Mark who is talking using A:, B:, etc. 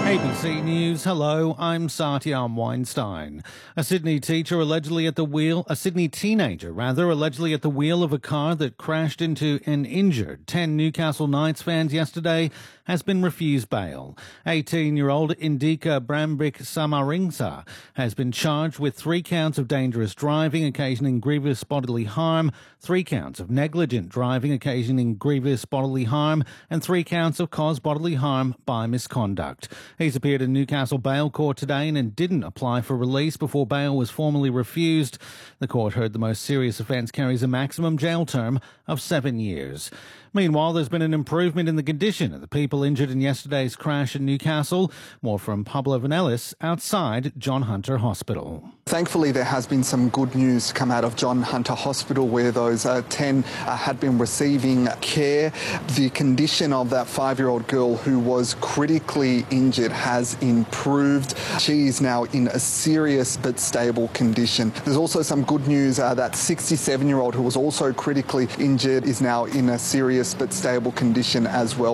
A: ABC News, hello, I'm Satyam Weinstein. A Sydney teenager allegedly at the wheel of a car that crashed into and injured 10 Newcastle Knights fans yesterday has been refused bail. 18-year-old Indika Brambik Samaringsa has been charged with 3 counts of dangerous driving occasioning grievous bodily harm, 3 counts of negligent driving occasioning grievous bodily harm, and 3 counts of caused bodily harm by misconduct. He's appeared in Newcastle Bail Court today and didn't apply for release before bail was formally refused. The court heard the most serious offence carries a maximum jail term of 7 years. Meanwhile, there's been an improvement in the condition of the people injured in yesterday's crash in Newcastle. More from Pablo Vanellis outside John Hunter Hospital.
B: Thankfully, there has been some good news come out of John Hunter Hospital where those 10 had been receiving care. The condition of that 5-year-old girl who was critically injured has improved. She is now in a serious but stable condition. There's also some good news that 67-year-old who was also critically injured is now in a serious but stable condition as well.